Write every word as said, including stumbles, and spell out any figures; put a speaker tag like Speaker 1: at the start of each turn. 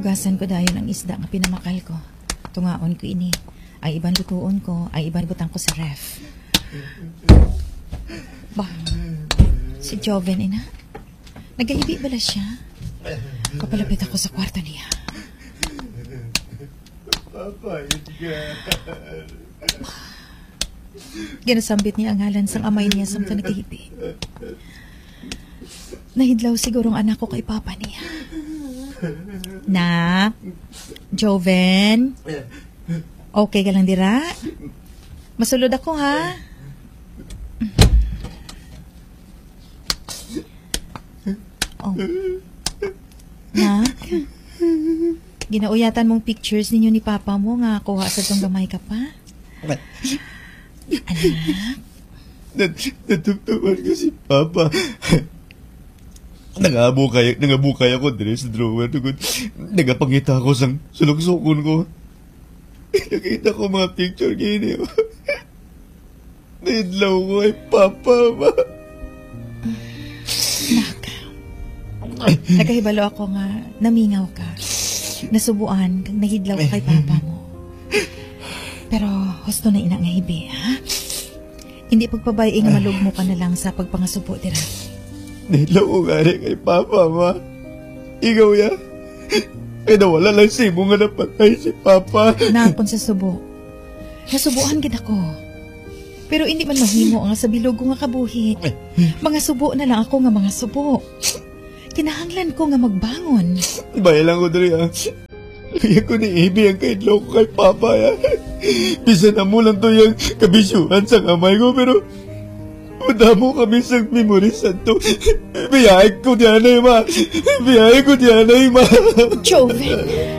Speaker 1: Hugasan ko dayon ang isda nga pinamakal ko. Tungaon ko ini. Ay iban lutuon ko, ay iban butang ko sa ref. Bah, si Joven, ina. Nagaibi bala siya. Kapalapit ako sa kwarto niya.
Speaker 2: Papa, Edgar.
Speaker 1: Ginasambit niya ang ngalan sang amay niya samtang nagaibi. Nahidlaw sigurong anak ko kay papa niya. Na, Joven, okay ka lang dira? Masulod ako, ha? Oh. Nak, ginauyatan mong pictures ninyo ni papa mo nga kuha sa tong gamay ka pa? Anak?
Speaker 2: Natuptuman ko si papa. Nangabukay, nangabukay ako dire sa drawer. Nagapangita ako sa suluksukon ko. Nakita ko mga picture gini. Naidlaw ko ay papa, ma.
Speaker 1: Nak, nagahibalo ako nga namingaw ka. Nasubuan kang nahidlaw ka kay papa mo. Pero husto na ina nga hibi, ha? Hindi pagpabaying nga malugmo ka na lang sa pagpangasubo, dira.
Speaker 2: Nahidlaw ko nga rin kay papa, ma. Ikaw ya. Kaya nawala lang si mo nga napatay si papa.
Speaker 1: Naapon sa subo. Nasubuan gid ako. Pero hindi man mahimo nga sa bilog ko nga kabuhi. Mga subo na lang ako nga mga subo. Kinahanglan ko nga magbangon.
Speaker 2: Ibaya lang ko diri, ha. Kaya ko ni Ibi ang kaidlaw ko kay papa, ya. Bisa na mo lang to yung kabisyuhan sa kamay ko, pero madamo kami sa memory santo. Biyahe ko diyan ay ma. Biyahe ko diyan ay ma.
Speaker 1: Joven!